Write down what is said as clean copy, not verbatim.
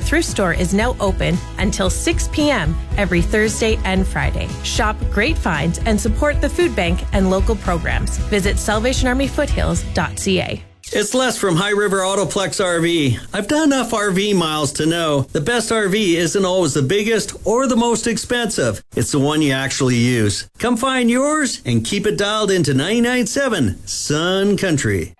thrift store is now open until 6 p.m. every Thursday and Friday. Shop great finds and support the food bank and local programs. Visit SalvationArmyFoothills.ca. It's Les from High River Autoplex RV. I've done enough RV miles to know the best RV isn't always the biggest or the most expensive. It's the one you actually use. Come find yours and keep it dialed into 99.7 Sun Country.